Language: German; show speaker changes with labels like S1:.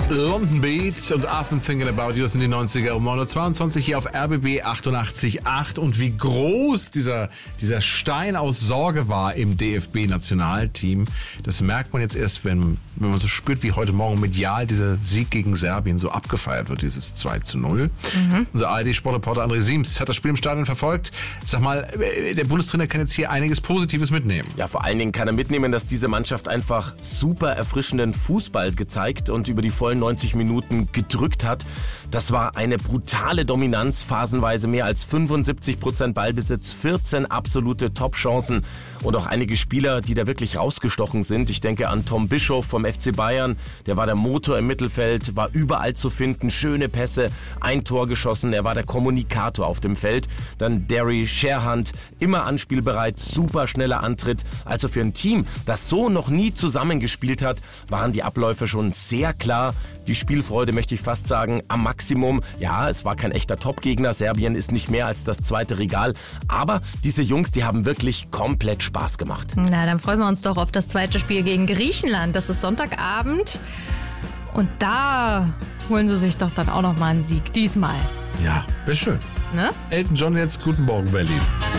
S1: London Beat und I've been thinking about you sind die 90er um 9.22 Uhr hier auf RBB 88.8. Und wie groß dieser Stein aus Sorge war im DFB-Nationalteam, das merkt man jetzt erst, wenn man so spürt, wie heute Morgen medial dieser Sieg gegen Serbien so abgefeiert wird, dieses 2:0. Unser ARD-Sportreporter André Siems hat das Spiel im Stadion verfolgt. Sag mal, der Bundestrainer kann jetzt hier einiges Positives mitnehmen.
S2: Ja, vor allen Dingen kann er mitnehmen, dass diese Mannschaft einfach super erfrischenden Fußball gezeigt und über die vollen 90 Minuten gedrückt hat. Das war eine brutale Dominanz, phasenweise mehr als 75% Ballbesitz, 14 absolute Top-Chancen und auch einige Spieler, die da wirklich rausgestochen sind. Ich denke an Tom Bischoff vom FC Bayern, der war der Motor im Mittelfeld, war überall zu finden, schöne Pässe, ein Tor geschossen, er war der Kommunikator auf dem Feld. Dann Derry Sherhand, immer anspielbereit, super schneller Antritt. Also für ein Team, das so noch nie zusammengespielt hat, waren die Abläufe schon sehr klar. Die Spielfreude, möchte ich fast sagen, am Maximum. Ja, es war kein echter Topgegner. Serbien ist nicht mehr als das zweite Regal. Aber diese Jungs, die haben wirklich komplett Spaß gemacht.
S3: Na, dann freuen wir uns doch auf das zweite Spiel gegen Griechenland. Das ist Sonntagabend. Und da holen sie sich doch dann auch noch mal einen Sieg. Diesmal.
S1: Ja, wäre schön.
S3: Ne?
S1: Elton John jetzt, guten Morgen Berlin.